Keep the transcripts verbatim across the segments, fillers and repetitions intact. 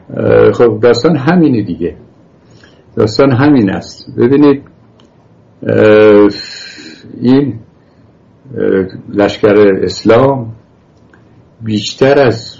خب داستان همینه دیگه، داستان همین است. ببینید این لشکر اسلام بیشتر از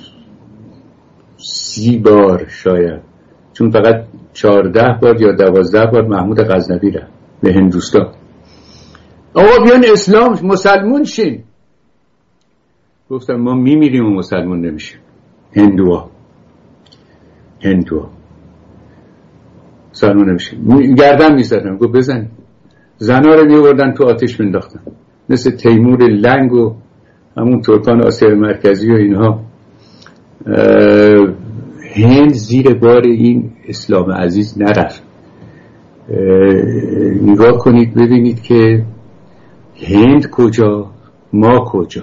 سی بار شاید، چون فقط چهارده بار یا دوازده بار محمود غزنوی رفت به هندوستان، آقا بیان اسلام مسلمون شین. گفتم ما میمیریم و مسلمون نمیشیم. هندوها هندوها مسلمون نمیشیم. گردن میزدن، گفت بزن. زنا رو میوردن تو آتش مینداختن، مثل تیمور لنگ و همون ترکان آسیا مرکزی و اینها. هند زیر بار این اسلام عزیز نرفت. نگاه کنید ببینید که هند کجا، ما کجا.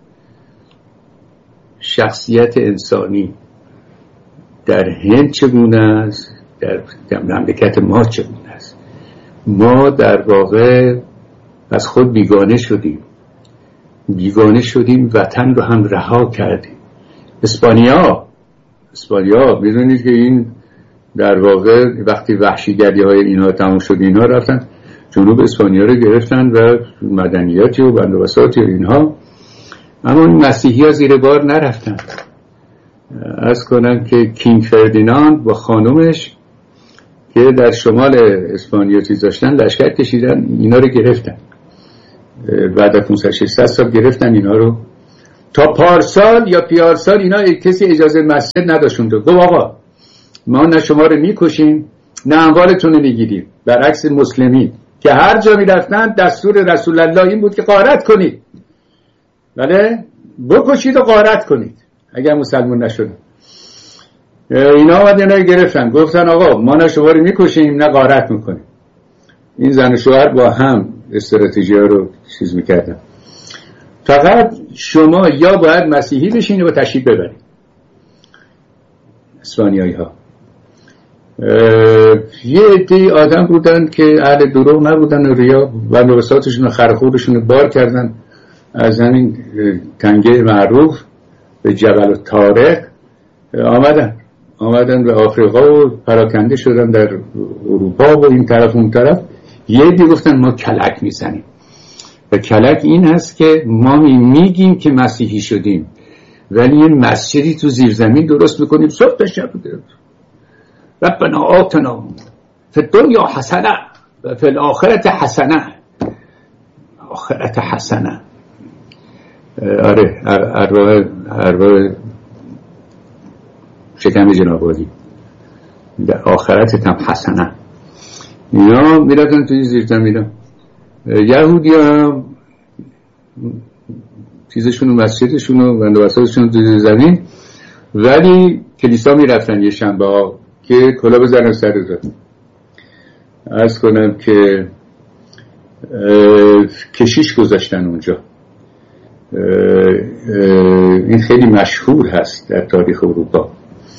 شخصیت انسانی در هند چگونه است، در, در مملکت ما چگونه است. ما در واقع از خود بیگانه شدیم، بیگانه شدیم، وطن رو هم رها کردیم. اسپانیا اسپانیا میدونید که این در واقع وقتی وحشیگری های اینها تموم شد، اینها رفتن جنوب اسپانیا رو گرفتن و مدنیاتی و بندوبساتی و اینها، اما این مسیحی ها زیر بار نرفتن. از کنم که کینگ فردیناند با خانومش که در شمال اسپانیا چیز داشتن لشکر کشیدن، اینا رو گرفتن. بعد از پانصد ششصد سال گرفتن اینا رو. تا پارسال یا پیارسال اینا کسی اجازه مسجد نداشتند. گفت آقا ما نه شما رو میکشیم نه اموالتون رو میگیریم. برعکس مسلمین که هر جا میرفتن دستور رسول الله این بود که غارت کنید، بله بکشید و غارت کنید اگر مسلمان نشدن. اینا آمدن اینا گرفتن، گفتن آقا ما نه شما رو میکشیم نه غارت میکنیم. این زن و شوهر با هم استراتژی ها رو چیز میکردن. فقط شما یا باید مسیحی بشین و تشریف ببرید. اسپانیایی ها یه عده آدم بودن که اهل دروغ نبودن و ریا و بساطشون و خرخورشون بار کردن از همین تنگه معروف به جبل طارق آمدن آمدن به آفریقا و پراکنده شدن در اروپا و این طرف اون طرف. یه عده گفتن ما کلک میزنیم و کلک این هست که ما میگیم که مسیحی شدیم ولی یه مسجدی تو زیرزمین درست میکنیم صبح تا شب. ربنا آتنا فی الدنیا حسنه و فی الاخرة حسنه. آخرت حسنه، آره ارواح ارواح شکم جناب عالی در آخرت هم حسنه. اینا میرفتن توی زیرزمین. یهودی هم چیزشون و مسجدشون و بندوبساتشون توی زمین، ولی کلیسا میرفتن یه شنبه ها که کلا بزنن سر زد. عرض کنم که کشیش گذاشتن اونجا. این خیلی مشهور هست در تاریخ اروپا.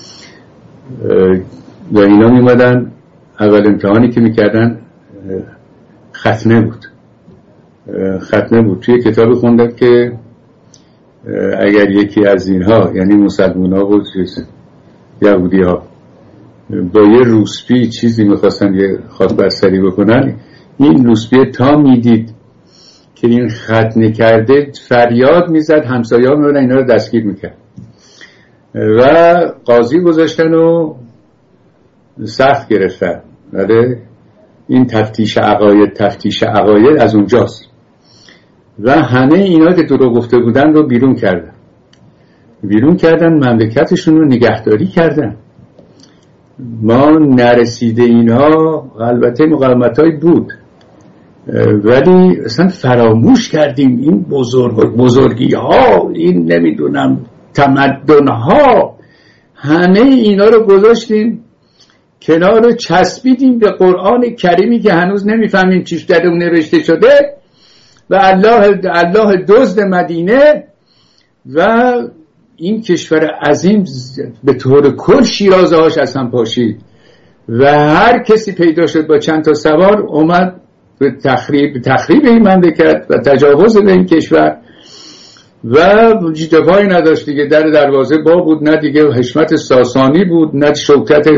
و اینا میمدن اول امتحانی که میکردن ختنه بود. ختنه بود. توی کتاب خوندم که اگر یکی از اینها یعنی مسلمان ها و یهودی ها با یه روسپی چیزی میخواستن یه خاک بستری بکنن، این روسپی تا میدید که این ختنه کرده فریاد میزد، همسایه ها میبودن اینا رو دستگیر میکرد و قاضی گذاشتن و سخت گرفتن. بله این تفتیش عقاید تفتیش عقاید از اونجاست. و همه اینا که دروغ گفته بودن رو بیرون کردن بیرون کردن مملکتشون رو نگهداری کردن. ما نرسیده اینها البته مقاومت‌های بود ولی اصلا فراموش کردیم این بزرگ بزرگی ها، این نمیدونم تمدن ها، همه اینا رو گذاشتیم کنار رو چسبیدیم به قرآن کریمی که هنوز نمیفهمیم چیش در اون نوشته شده و الله الله دزد مدینه و این کشور عظیم به طور کل شیرازه هاش از هم پاشید و هر کسی پیدا شد با چند تا سوار اومد به تخریب تخریب این مملکت و تجاوز به این کشور و جیده پایی نداشت دیگه، در دروازه با بود، نه دیگه حشمت ساسانی بود نه شوکت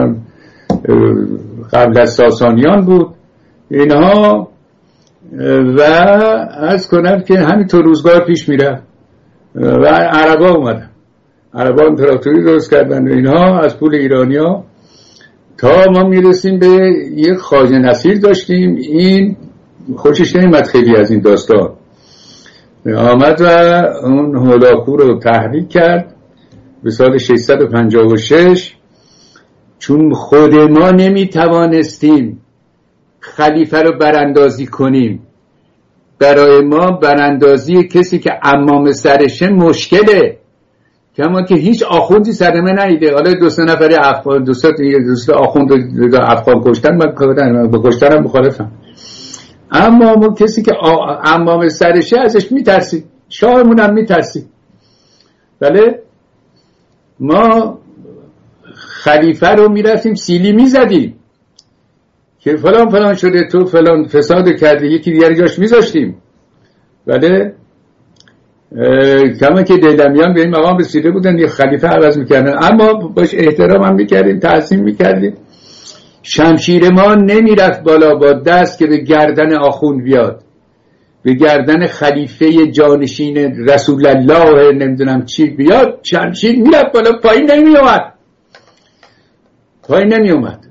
قبل از ساسانیان بود اینها. و از کنم که همینطور روزگار پیش میره و عربا اومدن، عربا امپراتوری درست کردن و اینها از پول ایرانیا، تا ما میرسیم به یک خواجه نصیر داشتیم. این خوشش نمیاد خیلی از این داستان، آمد و اون هولاکو رو تحریک کرد به سال ششصد و پنجاه و شش. چون خود ما نمیتوانستیم خلیفه رو براندازی کنیم، برای ما براندازی کسی که عمام سرشه مشکله، کما که هیچ آخوندی سر من نیده. حالا دو سه نفری افغان دو سه تا آخوند افغان کشتن، من با کشتنم مخالفم، اما ما کسی که عمام سرشه ازش میترسید، شاهمون هم میترسید. بله ما خلیفه رو میرفتیم سیلی میزدیم که فلان فلان شده، تو فلان فساد کردی، یکی دیگری جاش میذاشتیم. بله کما که دیلمیان به این مقام رسیده بودن یه خلیفه عوض میکردن، اما باش احترام هم میکردیم، تعظیم میکردیم. شمشیر ما نمیرفت بالا با دست که به گردن آخوند بیاد، به گردن خلیفه جانشین رسول الله نمیدونم چی بیاد، شمشیر میرفت بالا، پایین نمیومد، پایین نمیومد.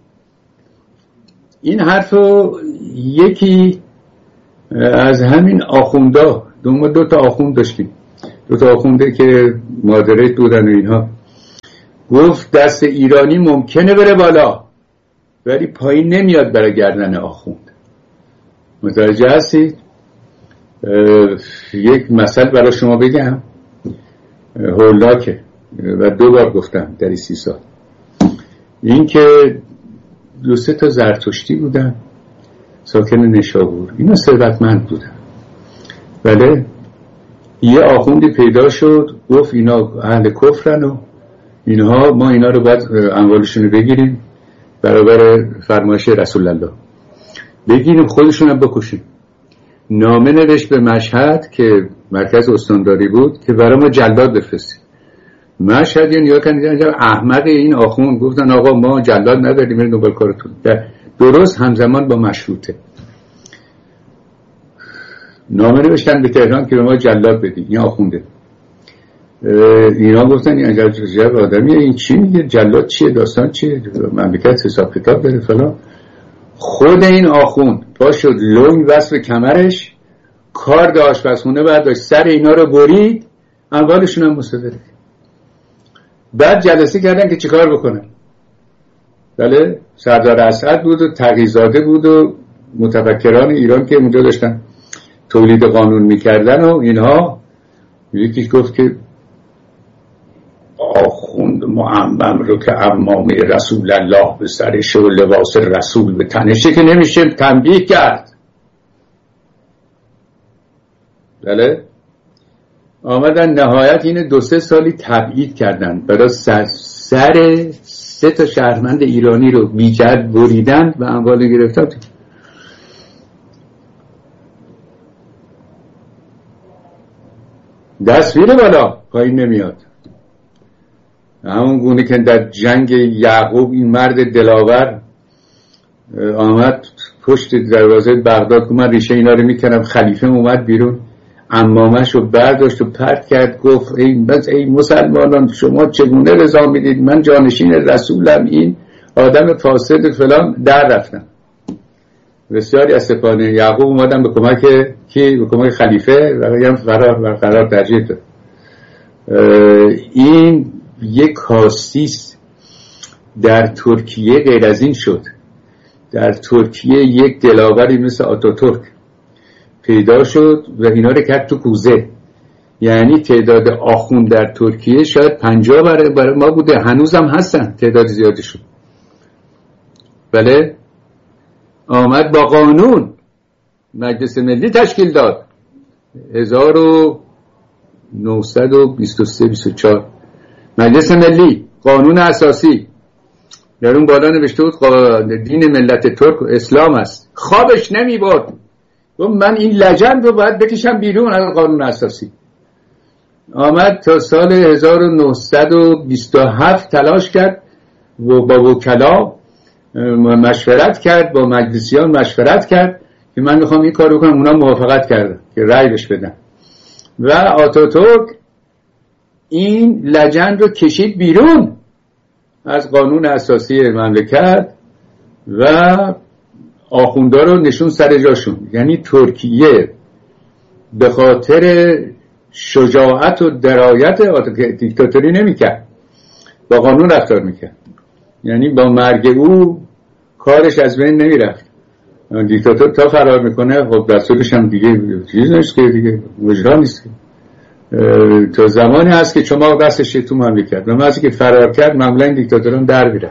این حرفو یکی از همین آخوندا، دو, دو تا آخوند داشتیم، دو تا آخونده که مادرت بودن و اینها، گفت دست ایرانی ممکنه بره بالا ولی پایین نمیاد برای گردن آخوند. متوجه هستید؟ یک مثل برای شما بگم، هولاکه و دو بار گفتم در این سی سال، این که دو سه تا زرتشتی بودن ساکن نشابور، اینا ثروتمند بودن. بله یه آخوندی پیدا شد گفت اینا اهل کفرن و اینها، ما اینا رو باید اموالشون رو بگیریم برابر فرمایش رسول الله، بگیریم خودشون هم بکشیم. نامه نوشت به مشهد که مرکز استانداری بود که برای ما جلاد بفرستید. مشهد یا نیا کنید احمق این آخوند گفتن آقا ما جلاد نداریم، این دنبال کارتون. درست همزمان با مشروطه نامه نوشتن به تهران که به ما جلاد بدید. این آخونده اینا گفتن این عجب آدمیه، این چی میگه، جلاد چیه، داستان چیه، مملکت حساب کتاب داره فلان. خود این آخوند پا شد لنگ وصف کمرش، کارد آشپزخونه برداشت، سر اینا رو برید، اموالشون هم مصادره. بعد جلسه کردن که چیکار بکنن. بله سردار اسعد بود و تقی‌زاده بود و متفکران ایران که اونجا داشتن تولید قانون میکردن و اینها. یکیش گفت که آخوند معمم رو که عمامه رسول الله به سرش و لباس رسول به تنشه که نمیشه تنبیه کرد. بله آمدن نهایت این دو سه سالی تبعید کردن، برای سر, سر سه تا شهروند ایرانی رو بیجد بریدن و اموال گرفتن. دست میره بالا پایین نمیاد. همون گونه که در جنگ یعقوب این مرد دلاور آمد پشت دروازه بغداد که من ریشه اینا رو میکنم، خلیفه اومد بیرون، عمامش رو برداشت و پرت کرد، گفت ای بس ای مسلمانان شما چگونه رضا میدید من جانشین رسولم، این آدم فاسد فلان. در رفتن بسیاری از سپاهیان یعقوب اومدن به کمک کی؟ به کمک خلیفه و هم فرار برقرار ترجیح داد. این یک کاستیست. در ترکیه غیر از این شد. در ترکیه یک دلاوری مثل آتاتورک پیدا شد و اینا رو کرد تو کوزه. یعنی تعداد آخوند در ترکیه شاید پنجاه برای, برای ما بوده، هنوز هم هستن، تعداد زیادی شد. بله آمد با قانون مجلس ملی تشکیل داد هزار و نهصد و بیست و سه بیست و چهار مجلس ملی، قانون اساسی در اون بالا نوشته بود دین ملت ترک اسلام است. خوابش نمی برد، من این لجند رو باید بکشم بیرون از قانون اساسی. آمد تا سال هزار و نهصد و بیست و هفت تلاش کرد و با وکلا مشورت کرد، با مجلسیان مشورت کرد که من میخوام این کار بکنم. اونا موافقت کردن که رأی بهش بدن و آتاتورک این لجن رو کشید بیرون از قانون اساسی مملکت و آخوندا رو نشون سر جاشون. یعنی ترکیه به خاطر شجاعت و درایت دیکتاتوری نمیکرد، با قانون رفتار میکرد. یعنی با مرگ او کارش از بین نمیرفت. دیکتاتور تا فرار میکنه خب دستورش هم دیگه چیز نیست که دیگه وجدان نیست که تا زمانی هست که شما دستش تو مملکت و وقتی که فرار کرد معمولا این دیکتاتوران در میرن.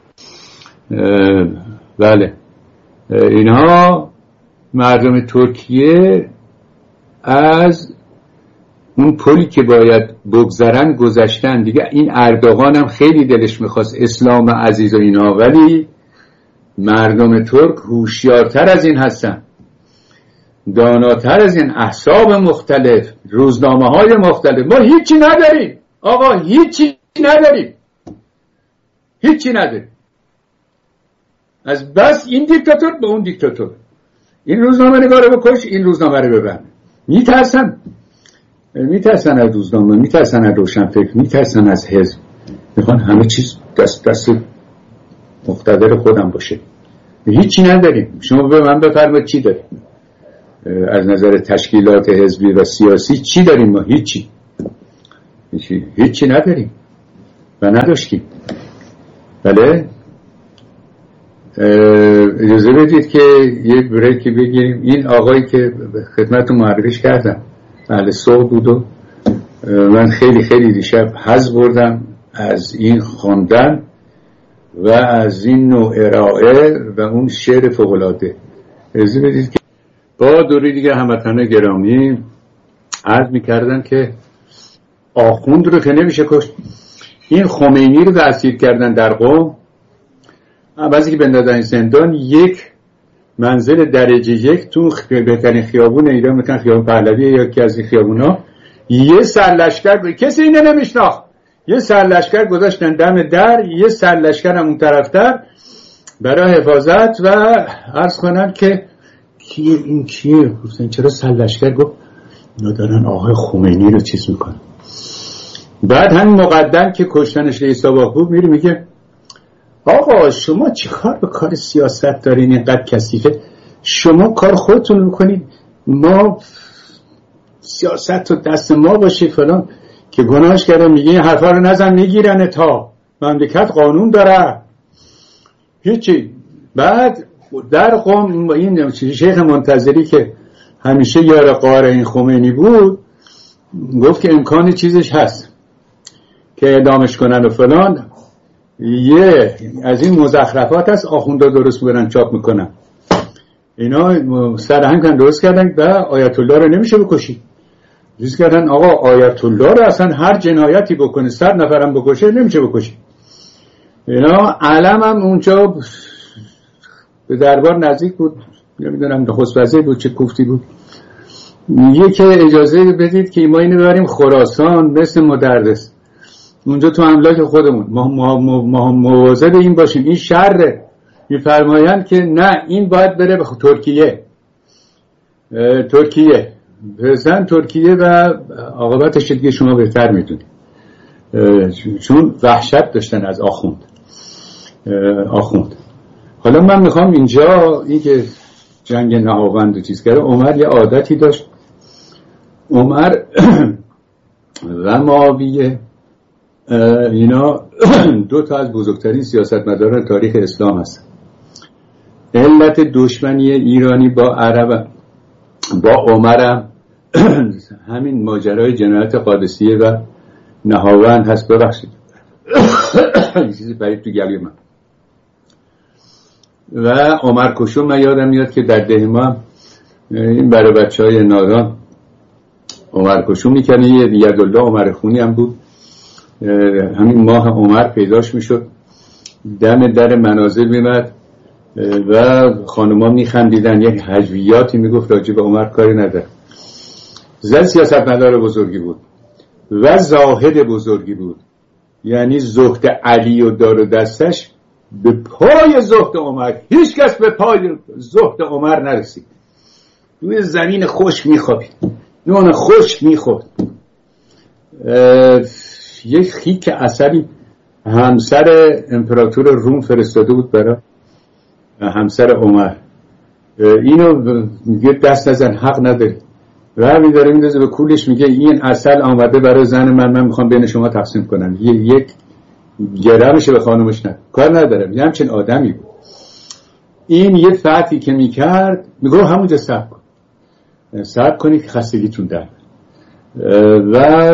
بله اینها مردم ترکیه از اون پلی که باید بگذرن گذشتن دیگه. این اردوغان هم خیلی دلش میخواست اسلام عزیز و اینها، ولی مردم ترک هوشیارتر از این هستن، داناتر از این، احزاب مختلف، روزنامه های مختلف. ما هیچی نداریم آقا، هیچی نداریم، هیچی نداریم از بس این دیکتاتور به اون دیکتاتور. این روزنامه نگار رو بکش، این روزنامه رو ببند. میترسن میترسن از روزنامه، میترسن از روشنفکر، میترسن از حزب. میخوان همه چیز دست دست مقتدر خودم باشه. هیچی نداریم. شما به من بفرمایید چی داریم از نظر تشکیلات حزبی و سیاسی؟ چی داریم ما؟ هیچی هیچی, هیچی نداریم و نداشتیم. بله اجازه بدید که یک بریکی بگیریم. این آقایی که خدمت معرفیش کردم اهل صوت بود و من خیلی خیلی دیشب حظ بردم از این خواندن و از این نوع ارائه و اون شعر فوق‌العاده. اجازه بدید که با دوری دیگه هموطنان گرامی عرض می‌کردن که آخوند رو که نمیشه کشت. این خمینی رو اسیر کردن در قم، بعضی که بندازن زندان، یک منزل درجه یک تو بهترین خیابون ایران، مثلا خیابون پهلوی یا یکی از این خیابونا، یه سرلشکر، کسی اینو نمیشناخت، یه سرلشکر گذاشتن دم در، یه سرلشکر هم اون طرفتر برای حفاظت. و عرض کنن که کیه این کیه؟ گفتن چرا سرلشکر؟ گفت اینا دارن آقای خمینی رو چیز میکنن. بعد همین مقدم که کشتنش رئیس آباخو میره میگه آقا شما چی کار به کار سیاست دارین؟ اینقدر کثیفه، شما کار خودتون میکنید، ما سیاست و دست ما باشه فلان. که گناهش کرده میگه این حرفا رو نزن میگیرن، تا مملکت قانون داره هیچی. بعد در قم این شیخ منتظری که همیشه یار قار این خمینی بود گفت که امکان چیزش هست که اعدامش کنن و فلان. یه از این مزخرفات هست آخوندا درست میکنن چاپ میکنن، اینا سرهنگ کردن درست کردن و آیت الله رو نمیشه بکشی. درست کردن آقا آیت الله رو اصلا هر جنایتی بکنه صد نفرم بکشه نمیشه بکشی. اینا علم هم اونجا به دربار نزدیک بود، نمیدونم نخست وزیر بود چه کوفتی بود، میگه که اجازه بدید که ما اینو ببریم خراسان مثل مدرس اونجا تو املاک خودمون، ما, ما, ما مواظب این باشیم، این شره. میفرمایند که نه این باید بره به ترکیه. ترکیه بزن ترکیه و عاقبتش دیگه شما بهتر میدونید، چون وحشت داشتن از آخوند آخوند. حالا من میخوام اینجا این که جنگ نهاوند و چیز کرده، عمر یه عادتی داشت. عمر و معاویه اینا دو تا از بزرگترین سیاستمداران تاریخ اسلام هستن. علت دشمنی ایرانی با عرب با عمر همین ماجرای جنایت قادسیه و نهاوند هست. ببخشید این چیزی برید تو گلوی من. و عمر کشو من یادم میاد که در دهما این برای بچه های نادان عمر کشو میکنه. یه یدالله عمر خونی هم بود، همین ماه عمر پیداش میشد، دم در منازل میمد و خانوما میخندیدن، یک حجویاتی میگفت راجع به عمر کاری نداره. زن سیاست مدار بزرگی بود و زاهد بزرگی بود. یعنی زهد علی و دار و دستش به پای زهد عمر، هیچ کس به پای زهد عمر نرسید. روی زمین خشک میخوابید، نون خشک میخورد. یک خیک عسلی همسر امپراتور روم فرستاده بود برای همسر عمر، اینو میگه دست نزن، حق نداری. و همین داره میندازه به کولش، میگه این عسل آمده برای زن من، من میخوام بین شما تقسیم کنم. یک گرمشه به خانومش نه، کار ندارم. یه همچین آدمی بود. این یه فتحی که میکرد میگه همونجا صبر کن، صبر کنی که خستگیتون در. و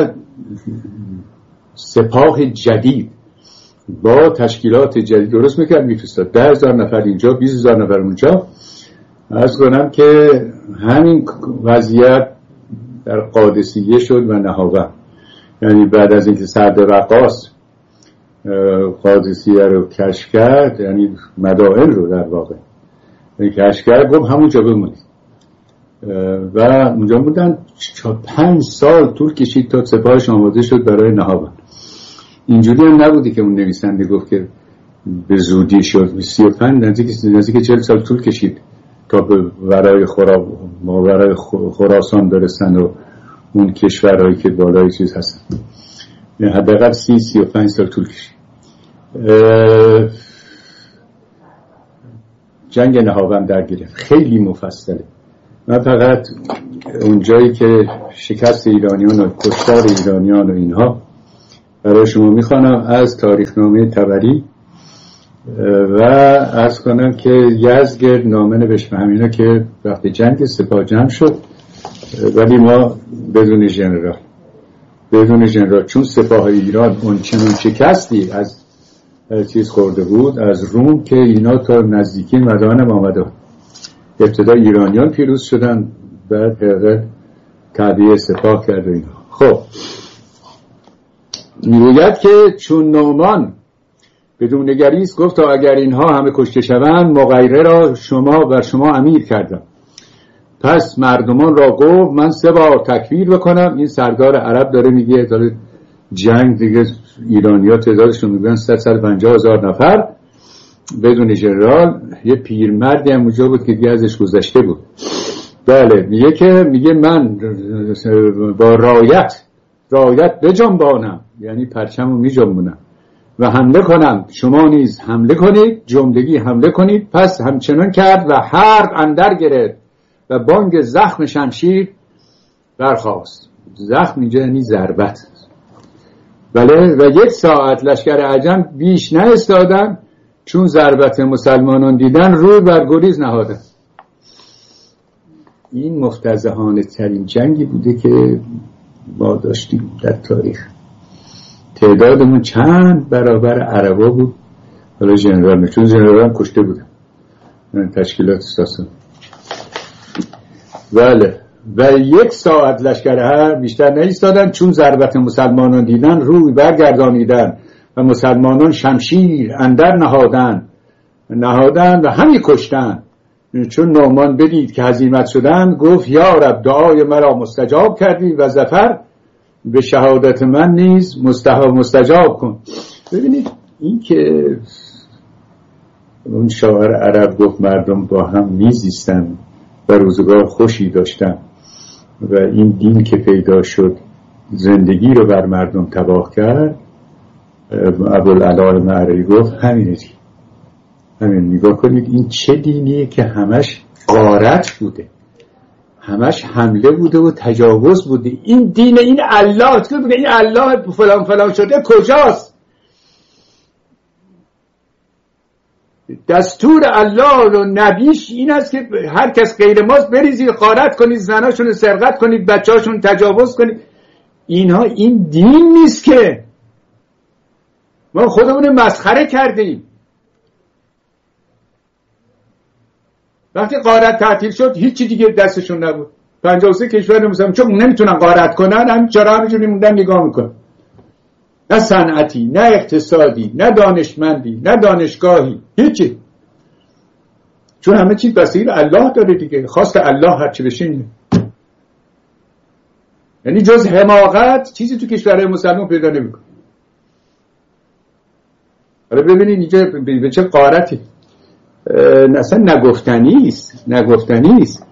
سپاه جدید با تشکیلات جدید درست میکرد، میفرستاد ده هزار نفر اینجا، بیست هزار نفر اونجا. عرض کنم که همین وضعیت در قادسیه شد و نهاوند. یعنی بعد از اینکه سرد وقاص قادسیه رو کشف کرد، یعنی مدائن رو در واقع کشف کرد، گفت همونجا بمونید. و اونجا بودن پنج سال طول کشید تا سپاهش آماده شد برای نهاوند. اینجوری هم نبودی که اون نویسنده گفت که به زودی شد. سی و پنج نزدیک نزدیک چهل سال طول کشید تا به ورای خرا ماورای خراسان برسن و اون کشورهایی که بالای چیز هستن. حداقل سی سی و پنج سال طول کشید. جنگ نهاوند در گرفت، خیلی مفصله. من فقط اون جایی که شکست ایرانیان و کشتار ایرانیان و اینها برای شما میخوانم از تاریخنامه طبری و عرض کنم که یزدگرد نامه نوشت به همینا که وقتی جنگ سپاه جمع شد، ولی ما بدون ژنرال بدون ژنرال چون سپاه ایران اون چنون شکستی از چیز خورده بود از روم که اینا تا نزدیکی مدائن هم آمده. ابتدا ایرانیان پیروز شدن، بعد هرقل تعبیه سپاه کرد و اینا. خب میگوید که چون نومان بدون نگریست گفت تا اگر اینها همه کشته شوند مغیره را شما بر شما امیر کردم. پس مردمان را گفت من سه بار تکبیر بکنم. این سردار عرب داره میگه داره جنگ دیگه ایرانی‌ها تعدادشون میگن صد و پنجاه هزار نفر بدون ژنرال. یه پیرمردی هم اونجا بود که دیگه ازش گذشته بود. بله میگه که میگه من با رایت رایت بجنبانم، یعنی پرچمو میجنبونم و حمله کنم، شما نیز حمله کنید، جملگی حمله کنید. پس همچنان کرد و حرب اندر گرفت و بانگ زخم شمشیر برخاست. زخم اینجا یعنی ضربت. بله و یک ساعت لشکر عجم بیش نایستادن، چون ضربت مسلمانان دیدن روی بر گریز نهادن. این مفتضحانه ترین جنگی بوده که ما داشتیم در تاریخ. تعدادمون چند برابر عربا بود. حالا ژنرال، چون ژنرال هم کشته بودن تشکیلات ساسان. بله و یک ساعت لشکر هر بیشتر نایستادن، چون ضربت مسلمانان دیدن روی برگردانیدن و مسلمانان شمشیر اندر نهادن نهادن و همین کشتن. چون نعمان بدید که هزیمت شدن گفت یا رب دعای مرا مستجاب کردی و ظفر به شهادت من نیز مستجاب کن. ببینید این که اون شاعر عرب گفت مردم با هم میزیستن و روزگار خوشی داشتن و این دین که پیدا شد زندگی رو بر مردم تباه کرد. ابوالعلا معرری گفت همینه دیگه. همین نگاه کنید این چه دینیه که همش غارت بوده، همش حمله بوده و تجاوز بوده. این دین این الله تو بگه این الله فلان فلان شده کجاست؟ دستور الله و نبیش این است که هر کس غیر ماست بریزید غارت کنید، زناشون سرقت کنید، بچه‌هاشون تجاوز کنید. اینها این دین نیست که ما خودمون مسخره کردیم. وقتی غارت تعطیل شد هیچی دیگه دستشون نبود. پنجاه و سه کشور مثلا چون نمیتونن غارت کنن همین چرا همینجوری موندن نگاه میکنن. نه صنعتی، نه اقتصادی، نه دانشمندی، نه دانشگاهی، هیچی. چون همه چیز بسیار الله داره دیگه. خواست الله هرچی بشه اینه. یعنی جز حماقت چیزی تو کشورهای مسلمان پیدا نمی‌کنه. حالا ببینید اینجا به چه غارتی، اصلا نگفتنی است، نگفتنی است.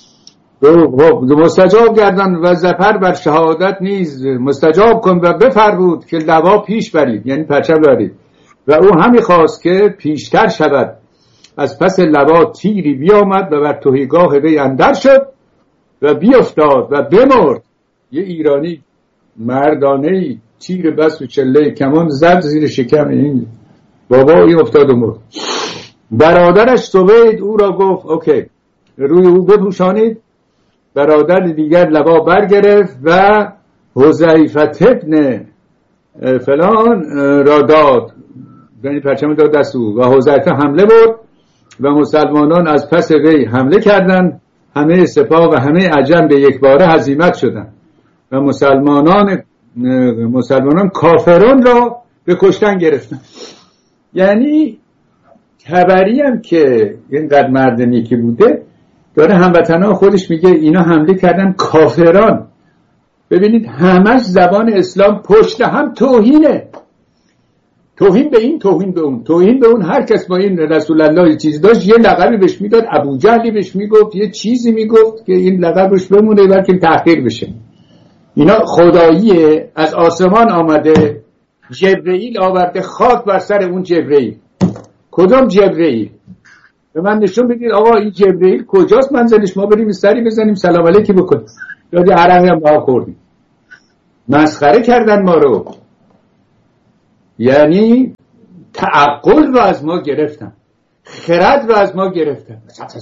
مستجاب گردن و زفر بر شهادت نیز مستجاب کن و بفرمود که لوا پیش برید، یعنی پرچم دارید. و او همی خواست که پیشتر شود، از پس لوا تیری بیامد و بر تهیگاه وی اندر شد و بیافتاد و بمرد. یه ایرانی مردانه‌ای تیر بس و چله کمان زد زیر شکم این بابا، این افتاد و مرد. برادرش سوید او را گفت اوکی، روی او بپوشانید. برادر دیگر لوا برگرفت و حذیفه ابن فلان را داد، یعنی پرچم داد دست او، و حذیفه حمله برد و مسلمانان از پس وی حمله کردند. همه سپاه و همه عجم به یک باره هزیمت شدند و مسلمانان مسلمانان کافران را به کشتن گرفتند. یعنی تبری هم که اینقدر مرد نیکی بوده داره هموطنان خودش میگه اینا حمله کردن کافران. ببینید همش زبان اسلام پشت هم توهینه، توهین به این، توهین به اون، توهین به اون. هر کس با این رسول الله یه چیزی داشت یه لقبی بهش میداد، ابو جهلی بهش میگفت، یه چیزی میگفت که این لقبش بمونه بلکه تحقیر بشه. اینا خداییه، از آسمان آمده، جبرئیل آورده، خاک بر سر اون جبرئیل. کدام جبرئیل؟ به من نشون بدید آقا این جبرئیل کجاست منزلش، ما بریم سری بزنیم سلام علیکی بکنیم. یاد عربی هم با خوردیم، مسخره کردن ما رو. یعنی تعقل رو از ما گرفتن، خرد رو از ما گرفتن.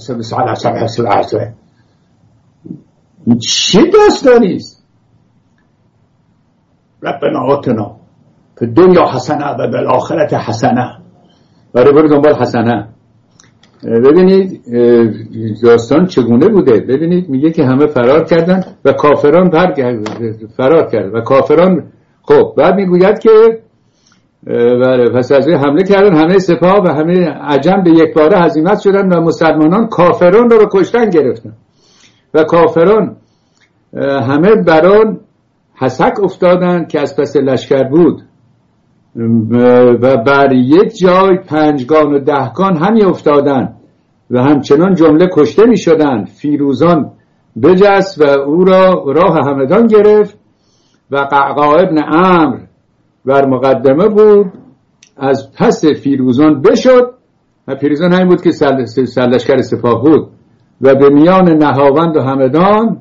چه داستانیست؟ ربنا آتنا فی دنیا حسنه و بالآخرت حسنه. برای برو دنبال حسنه. ببینید داستان چگونه بوده. ببینید میگه که همه فرار کردن و کافران فرار کردن و کافران. خب بعد میگوید که بله پس از حمله کردن همه سپاه و همه عجم به یک باره هزیمت شدن و مسلمانان کافران رو به کشتن گرفتن و کافران همه بران حسک افتادن که از پس لشکر بود و بر یک جای پنجگان و دهگان همی افتادن و همچنان جمله کشته می شدن. فیروزان بجست و او را راه همدان گرفت و قعقاع ابن عمرو بر مقدمه بود، از پس فیروزان بشد و فیروزان همین بود که سرلشکر سپاه بود و به میان نهاوند و همدان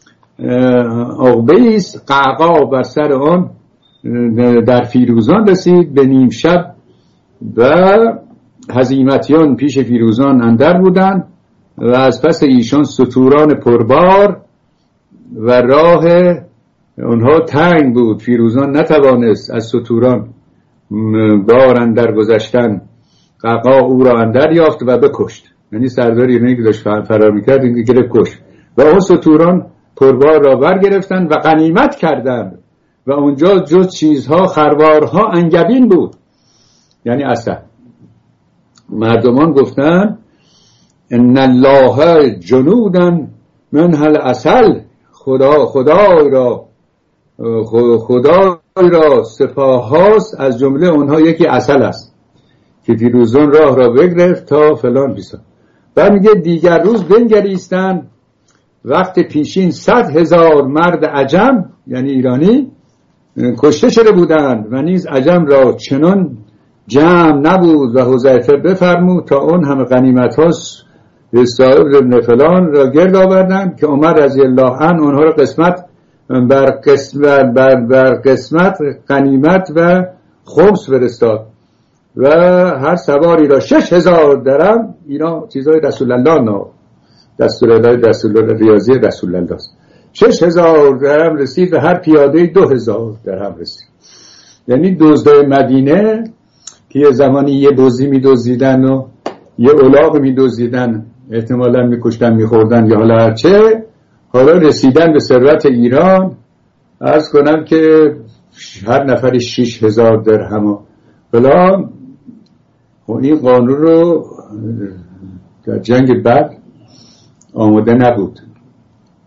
عقبه‌ایست. قعقاع بر سر آن در فیروزان رسید به نیم شب و هزیمتیان پیش فیروزان اندر بودند و از پس ایشان ستوران پربار و راه اونها تنگ بود. فیروزان نتوانست از ستوران بار اندر گذشتن. قعقاع او را اندر یافت و بکشت. یعنی سرداری اینایی که داشت فرار میکرد این گرفت کشت و اون ستوران پربار را برگرفتند و غنیمت کردند و اونجا جز چیزها خروارها انگبین بود، یعنی اصل. مردمان گفتن ان الله جنودن من هل اصل، خدا خدای را خدای را سپاه هاست، از جمله اونها یکی اصل است که فیروزان راه را بگرفت تا فلان بیسا. بعد میگه دیگر روز بنگریستن وقت پیشین صد هزار مرد عجم یعنی ایرانی کشته شده بودند و نیز عجم را چنان جمع نبود و حذیفه بفرمود تا اون همه غنیمت ها صاحب ابن فلان را گرد آوردند که عمر رضی الله عنه اونها را قسمت بر قسمت بر, بر قسمت غنیمت و خمس فرستاد و هر سواری را شش هزار درم. اینا چیزای رسول الله نه، دستور الله رسول الله ریاضی رسول الله است. شش هزار درم رسید و هر پیاده دو هزار درم رسید. یعنی دزدای مدینه که یه زمانی یه بزی می دزدیدن و یه الاغ می دزدیدن، احتمالاً می کشتن می خوردن یا حالا هرچه، حالا رسیدن به ثروت ایران. عرض کنم که هر نفری شش هزار درهم و فلان. این قانون رو در جنگ بعد آماده نبود.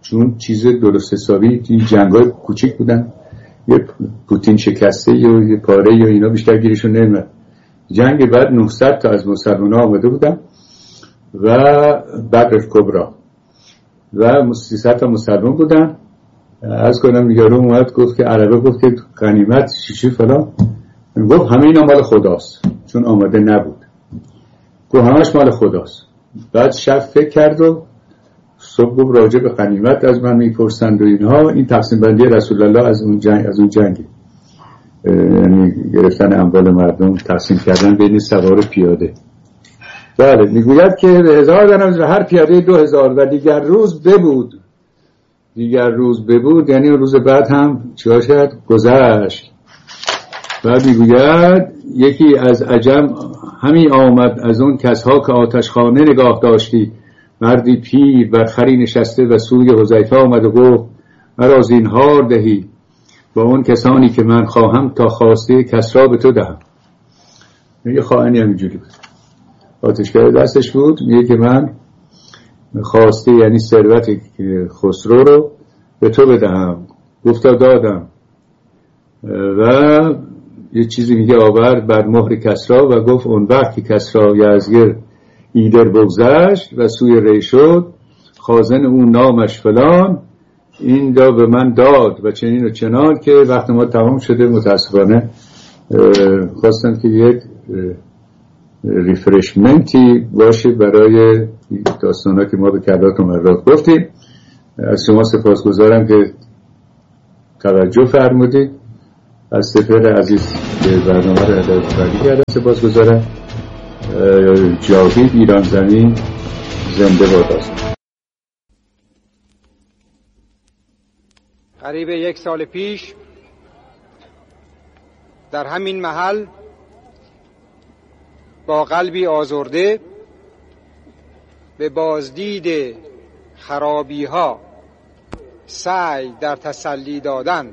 چون چیز درست حسابی جنگای کوچیک بودن، یه پوتین شکسته یا یه پاره یا اینا بیشتر گیرشون نمیاد. جنگ بعد نهصد تا از مسلمان ها آمده بودن و بدر کبرا و سیصد تا مسلمان بودن. از کنم یارو اومد گفت که عربه گفت که غنیمت شیشی فلان، گفت همه اینا مال خداست، چون آماده نبود. گفت همش مال خداست. بعد شب فکر کرد و صبح گفت راجع به غنیمت از من میپرسند و اینها. این تقسیم بندی رسول الله از اون جنگ از اون جنگی، یعنی گرفتن اموال مردم تقسیم کردن بین سوار پیاده. بله میگوید که هزار درم هر پیاده دو هزار و دیگر روز ببود. دیگر روز ببود یعنی روز بعد هم چیکار شد؟ گذشت. بعد میگوید یکی از عجم همین آمد از اون کسها که آتشخانه نگاه داشتی، مردی پیر بر خری نشسته و سوی حذیفه آمد و گفت مرا زینهار دهی با اون کسانی که من خواهم تا خواسته کسرا به تو دهم. یه خائنی همینجوری بود، آتشکده دستش بود، میگه که من خواسته یعنی ثروت خسرو رو به تو بدهم. گفتا دادم. و یه چیزی میگه آورد بر مهر کسرا و گفت اون وقت که کسرا یزگرد ایدر بگذشت و سوی ری شد، خازن اون نامش فلان این دا به من داد و چنین و چنان، که وقت ما تمام شده متاسفانه خواستم که یک ریفرشمنتی باشه برای داستانا که ما به کلات و مرات گفتیم. از شما سپاسگزارم که توجه فرمودید. از سپر عزیز که برنامه رو هدایت فرمودید کردم سپاسگزارم. جاوید ایران زمین زنده باد است. قریب یک سال پیش در همین محل با قلبی آزرده به بازدید خرابی ها سعی در تسلی دادن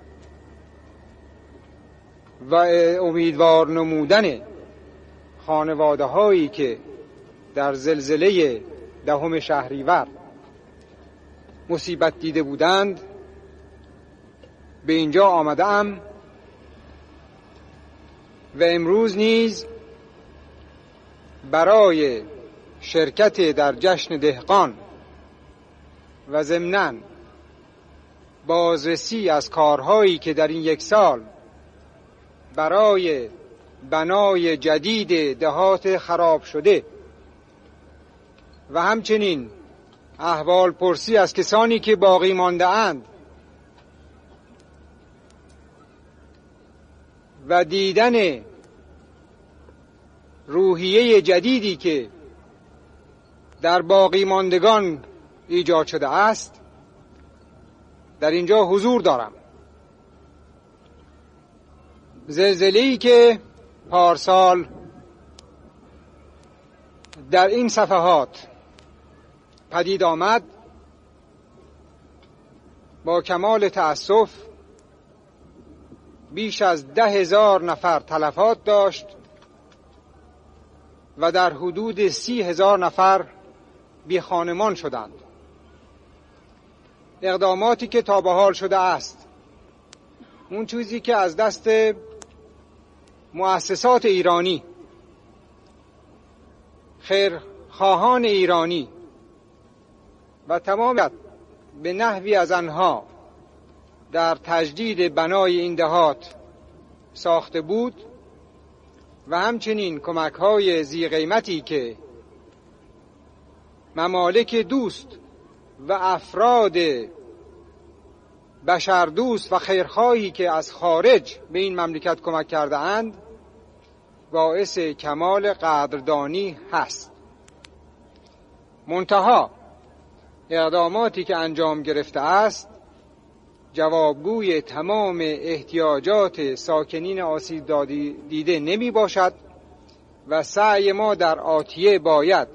و امیدوار نمودن خانواده هایی که در زلزله دهم شهریور مصیبت دیده بودند به اینجا آمدم و امروز نیز برای شرکت در جشن دهقان و ضمناً بازرسی از کارهایی که در این یک سال برای بنای جدید دهات خراب شده و همچنین احوال پرسی از کسانی که باقی مانده اند و دیدن روحیه جدیدی که در باقی ماندگان ایجاد شده است در اینجا حضور دارم. زلزله‌ای که پارسال در این صفحات پدید آمد با کمال تأسف بیش از ده هزار نفر تلفات داشت و در حدود سی هزار نفر بی خانمان شدند. اقداماتی که تا به حال شده است، اون چیزی که از دست مؤسسات ایرانی، خیرخواهان ایرانی و تمام به نحوی از آنها در تجدید بنای این دهات ساخته بود و همچنین کمک‌های ذی قیمتی که ممالک دوست و افراد بشر دوست و خیرخواهی که از خارج به این مملکت کمک کرده اند باعث کمال قدردانی هست. منتها اقداماتی که انجام گرفته است جوابگوی تمام احتیاجات ساکنین آسیب دیده نمی باشد و سعی ما در آتیه باید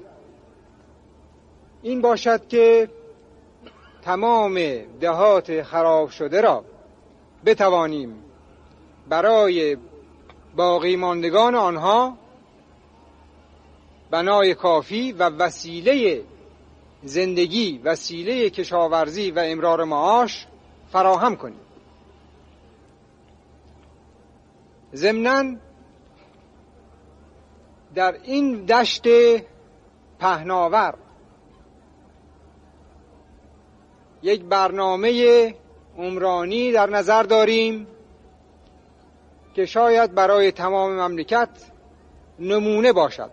این باشد که تمام دهات خراب شده را بتوانیم برای باقی ماندگان آنها بنای کافی و وسیله زندگی وسیله کشاورزی و امرار معاش فراهم کنیم. ضمناً در این دشت پهناور یک برنامه عمرانی در نظر داریم که شاید برای تمام مملکت نمونه باشد.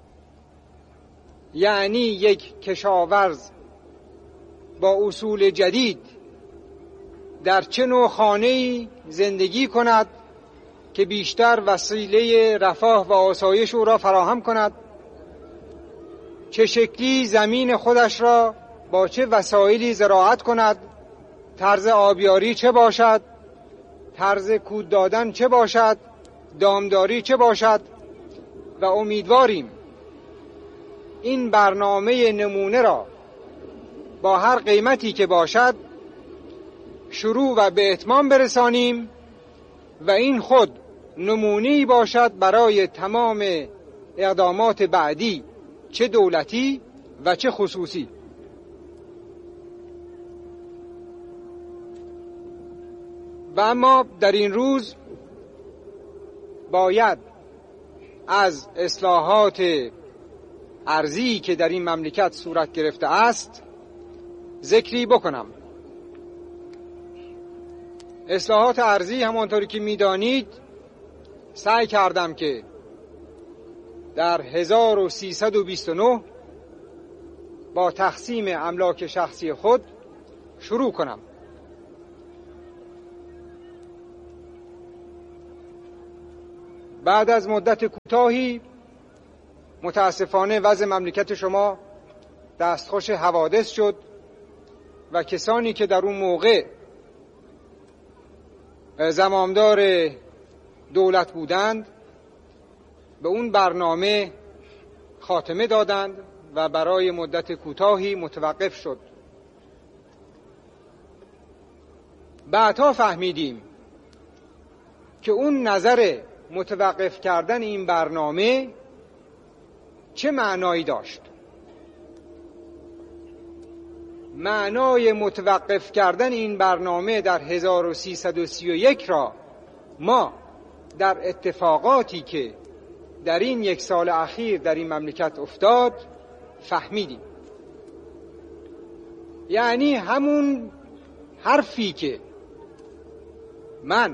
یعنی یک کشاورز با اصول جدید در چه نوع خانه‌ای زندگی کند که بیشتر وسیله رفاه و آسایش او را فراهم کند، چه شکلی زمین خودش را با چه وسایلی زراعت کند، طرز آبیاری چه باشد، طرز کود دادن چه باشد، دامداری چه باشد. و امیدواریم این برنامه نمونه را با هر قیمتی که باشد شروع و به اتمام برسانیم و این خود نمونه‌ای باشد برای تمام اقدامات بعدی، چه دولتی و چه خصوصی. و اما در این روز باید از اصلاحات ارضی که در این مملکت صورت گرفته است ذکری بکنم. اصلاحات ارضی همانطوری که می‌دانید سعی کردم که در هزار و سیصد و بیست و نه با تقسیم املاک شخصی خود شروع کنم. بعد از مدت کوتاهی متاسفانه وضع مملکت شما دستخوش حوادث شد و کسانی که در اون موقع زمامدار دولت بودند به اون برنامه خاتمه دادند و برای مدت کوتاهی متوقف شد. بعدها فهمیدیم که اون نظر متوقف کردن این برنامه چه معنایی داشت. معنای متوقف کردن این برنامه در هزار و سیصد و سی و یک را ما در اتفاقاتی که در این یک سال اخیر در این مملکت افتاد فهمیدیم. یعنی همون حرفی که من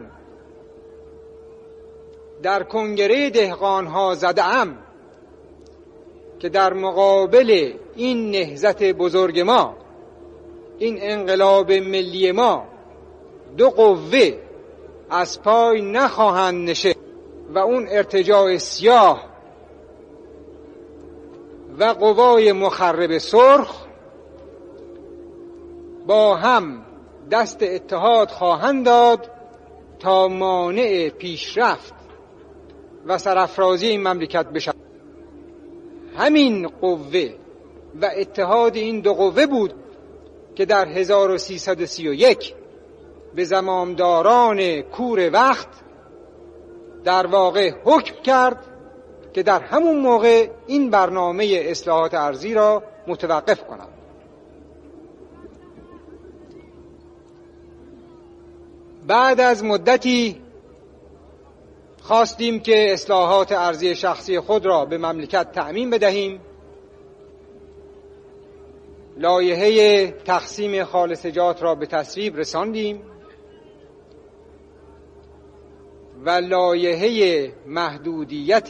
در کنگره دهقانها زده‌ام که در مقابل این نهضت بزرگ ما، این انقلاب ملی ما، دو قوه از پای نخواهند نشست و اون ارتجاع سیاه و قوای مخرب سرخ با هم دست اتحاد خواهند داد تا مانع پیشرفت و سرافرازی این مملکت بشود. همین قوه و اتحاد این دو قوه بود که در هزار و سیصد و سی و یک به زمامداران کور وقت در واقع حکم کرد که در همون موقع این برنامه اصلاحات ارضی را متوقف کنند. بعد از مدتی خواستیم که اصلاحات ارضی شخصی خود را به مملکت تأمین بدهیم. لایحه تقسیم خالصجات را به تصویب رساندیم و لایحه محدودیت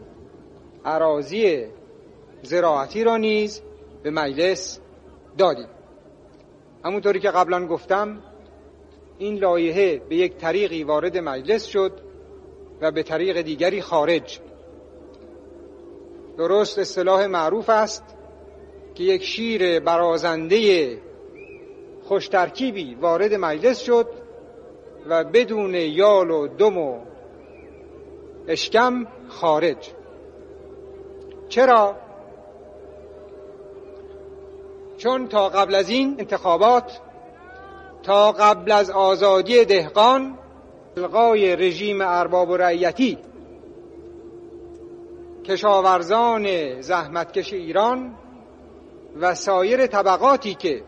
اراضی زراعتی را نیز به مجلس دادیم. همونطوری که قبلا گفتم این لایحه به یک طریقی وارد مجلس شد و به طریق دیگری خارج. درست اصطلاح معروف است که یک شیر برازنده خوش ترکیبی وارد مجلس شد و بدون یال و دم و اشکم خارج. چرا؟ چون تا قبل از این انتخابات، تا قبل از آزادی دهقان، الغای رژیم ارباب و رعیتی، کشاورزان زحمتکش ایران و سایر طبقاتی که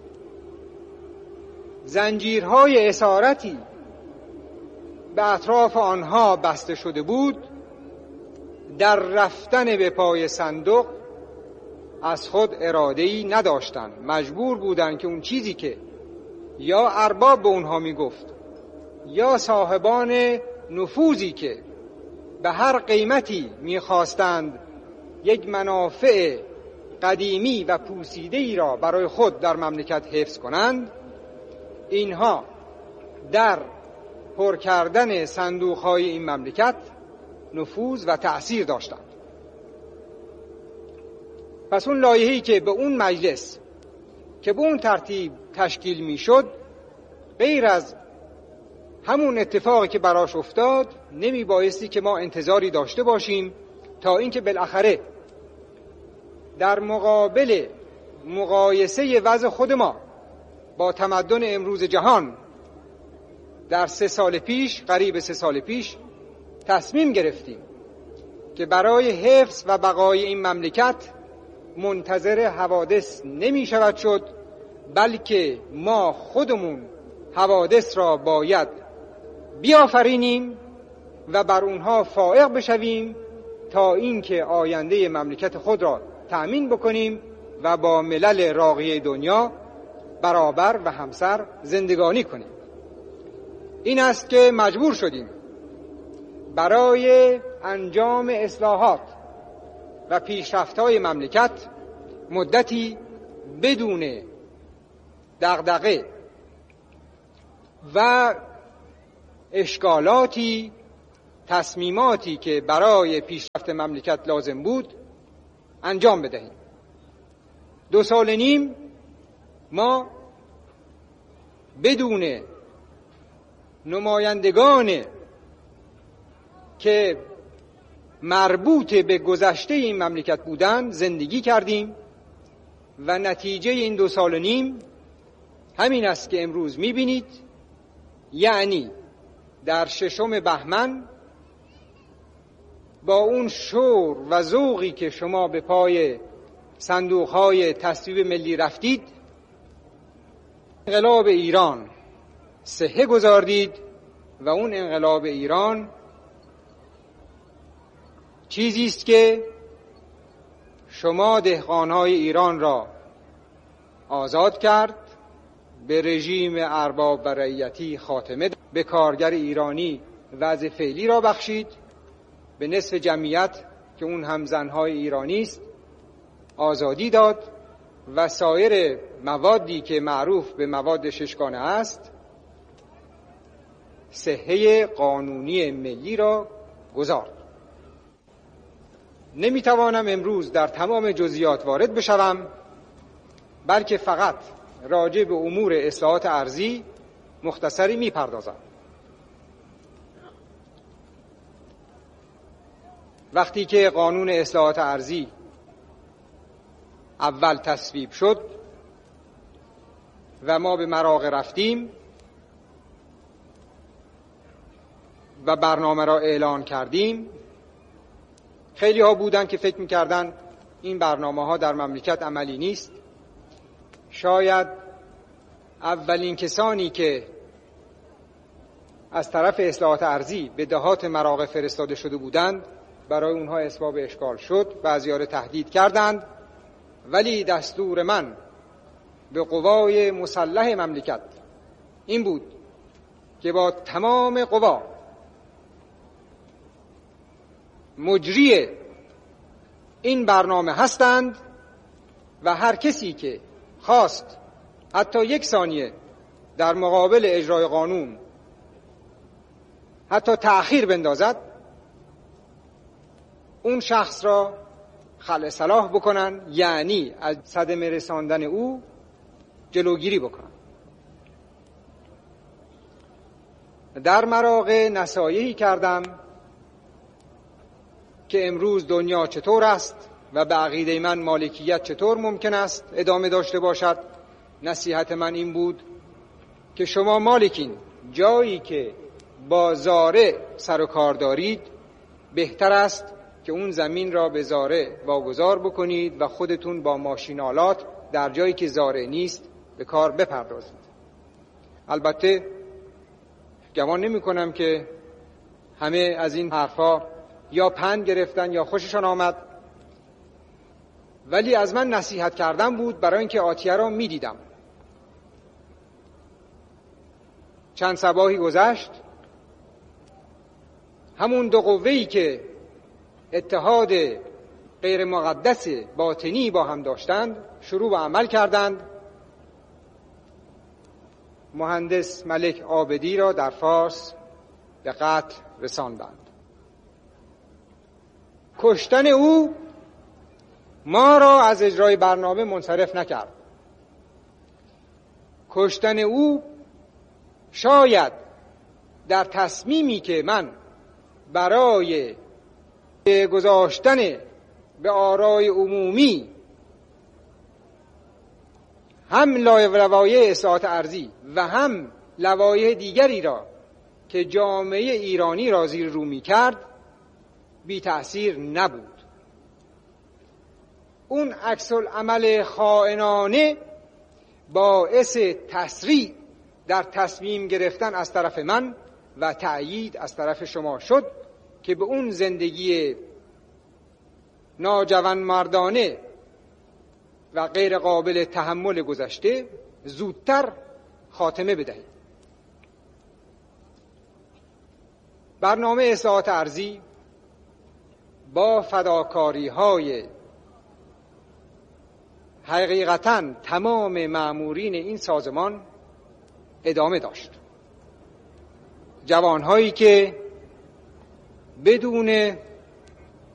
زنجیرهای اسارتی به اطراف آنها بسته شده بود، در رفتن به پای صندوق از خود اراده‌ای نداشتند. مجبور بودند که اون چیزی که یا ارباب به اونها میگفت یا صاحبان نفوذی که به هر قیمتی میخواستند یک منافع قدیمی و پوسیده‌ای را برای خود در مملکت حفظ کنند، اینها در پر کردن صندوق‌های این مملکت نفوذ و تأثیر داشتند. پس اون لایحه‌ای که به اون مجلس که به اون ترتیب تشکیل میشد، غیر از همون اتفاقی که براش افتاد، نمی بایستی که ما انتظاری داشته باشیم تا اینکه بالاخره در مقابل مقایسه وضع خود ما با تمدن امروز جهان در سه سال پیش، قریب سه سال پیش، تصمیم گرفتیم که برای حفظ و بقای این مملکت منتظر حوادث نمی شود شد، بلکه ما خودمون حوادث را باید بیافرینیم و بر اونها فائق بشویم تا اینکه آینده مملکت خود را تأمین بکنیم و با ملل راقی دنیا برابر و همسر زندگانی کنیم. این است که مجبور شدیم برای انجام اصلاحات و پیشرفت‌های مملکت مدتی بدون دغدغه و اشکالاتی، تصمیماتی که برای پیشرفت مملکت لازم بود انجام بدهیم. دو سال نیم ما بدون نمایندگان که مربوط به گذشته این مملکت بودند زندگی کردیم و نتیجه این دو سال نیم همین است که امروز می‌بینید. یعنی در ششم بهمن با اون شور و ذوقی که شما به پای صندوق‌های تصویب ملی رفتید، انقلاب ایران صحه گذاردید و اون انقلاب ایران چیزی است که شما دهقان‌های ایران را آزاد کرد، به رژیم ارباب و رعیتی خاتمه داد، به کارگر ایرانی وضع فعلی را بخشید، به نصف جمعیت که اون هم زن‌های ایرانی است آزادی داد و سایر موادی که معروف به مواد ششگانه است صحه قانونی ملی را گذارد. نمیتوانم امروز در تمام جزئیات وارد بشوم، بلکه فقط راجع به امور اصلاحات ارضی مختصری میپردازم. وقتی که قانون اصلاحات ارضی اول تصویب شد و ما به مراغ رفتیم و برنامه را اعلان کردیم، خیلی ها بودن که فکر میکردن این برنامه ها در مملکت عملی نیست. شاید اولین کسانی که از طرف اصلاحات ارضی به دهات مراغ فرستاده شده بودند برای اونها اسباب اشکال شد، بعضی‌ها را تهدید کردند، ولی دستور من به قوای مسلح مملکت این بود که با تمام قوا مجری این برنامه هستند و هر کسی که خواست حتی یک ثانیه در مقابل اجرای قانون حتی تأخیر بندازد، اون شخص را خلع صلاح بکنن، یعنی از صدمه رساندن او جلوگیری بکنن. در مراغ نصایحی کردم که امروز دنیا چطور است و به عقیده من مالکیت چطور ممکن است ادامه داشته باشد. نصیحت من این بود که شما مالکین، جایی که با زارع سر و کار دارید بهتر است که اون زمین را به زارع واگذار بکنید و خودتون با ماشینالات در جایی که زارع نیست به کار بپردازید. البته گمان نمی کنم که همه از این حرفا یا پند گرفتن یا خوششان آمد، ولی از من نصیحت کردن بود برای اینکه آتیه را می دیدم. چند صباحی گذشت، همون دو قوه‌ای که اتحاد غیر مقدس باطنی با هم داشتند شروع به عمل کردند. مهندس ملک عابدی را در فارس به قتل رساندند. کشتن او ما را از اجرای برنامه منصرف نکرد. کشتن او شاید در تصمیمی که من برای گذاشتن به آرای عمومی هم لوایح اصلاحات ارضی و هم لوایح دیگری را که جامعه ایرانی را زیر رو می کرد بی تأثیر نبود. اون عکس العمل خائنانه باعث تسریع در تصمیم گرفتن از طرف من و تأیید از طرف شما شد که به اون زندگی ناجوانمردانه و غیر قابل تحمل گذشته زودتر خاتمه بدهید. برنامه اصلاحات ارضی با فداکاری‌های حقیقتاً تمام مأمورین این سازمان ادامه داشت. جوانهایی که بدون